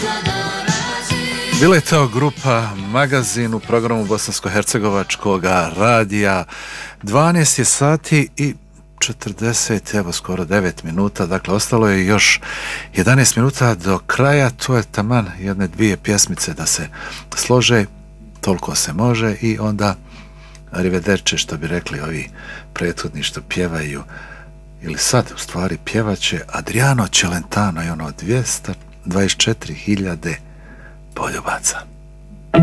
Bila je to grupa Magazin u programu Bosansko-hercegovačkog radija. 12 je sati i 40, evo skoro 9 minuta, dakle ostalo je još 11 minuta do kraja, to je taman jedne dvije pjesmice da se slože, toliko se može i onda arrivederci, što bi rekli ovi prethodni što pjevaju, ili sad u stvari pjevaće Adriano Celentano i ono 224.000 poljubaca.